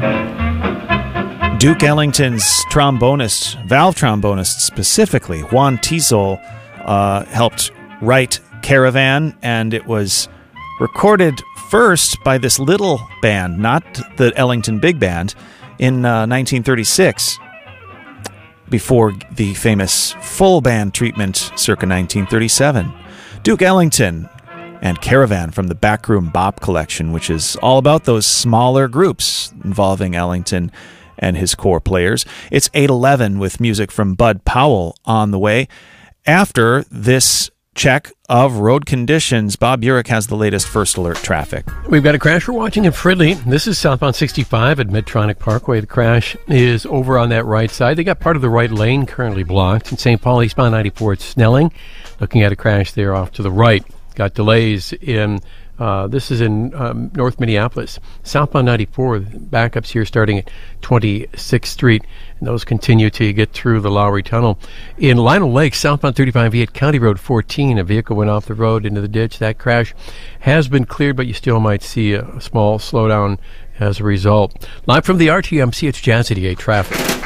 Duke Ellington's trombonist, valve trombonist specifically, Juan Tizol, helped write Caravan, and it was recorded first by this little band, not the Ellington Big Band, in 1936, before the famous full band treatment circa 1937. Duke Ellington and Caravan from the Backroom Bop collection, which is all about those smaller groups involving Ellington and his core players. It's 8:11 with music from Bud Powell on the way. After this check of road conditions, Bob Urich has the latest First Alert traffic. We've got a crash we're watching in Fridley. This is southbound 65 at Medtronic Parkway. The crash is over on that right side. They got part of the right lane currently blocked. In St. Paul, eastbound 94 at Snelling. Looking at a crash there off to the right. Got delays in, this is in North Minneapolis. Southbound 94, backups here starting at 26th Street. And those continue till you get through the Lowry Tunnel. In Lionel Lake, southbound 35 at County Road 14, a vehicle went off the road into the ditch. That crash has been cleared, but you still might see a small slowdown as a result. Live from the RTMC, it's Jazz 88 traffic.